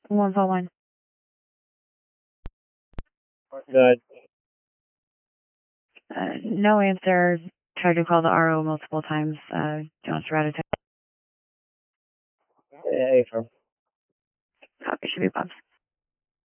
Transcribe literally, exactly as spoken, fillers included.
one four one. Good. Uh, no answer. Tried to call the R O multiple times. Uh, do not rat attack. Hey, from. Copy, should be Bob.